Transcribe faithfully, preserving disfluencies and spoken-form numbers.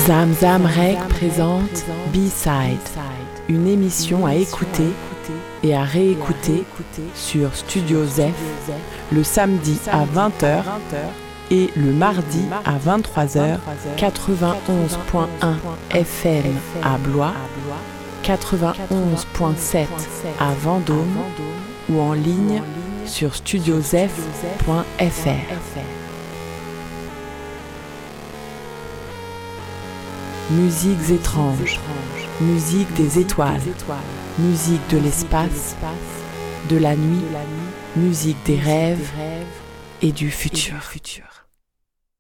Zamzam Rec présente B-Side, une émission à écouter et à réécouter sur Studio Zef le samedi à vingt heures et le mardi à vingt-trois heures, quatre-vingt-onze point un F M à Blois, quatre-vingt-onze point sept à Vendôme ou en ligne sur studio zef point f r. Musiques étranges, musique des étoiles, musique de l'espace, de la nuit, musique des rêves et du futur.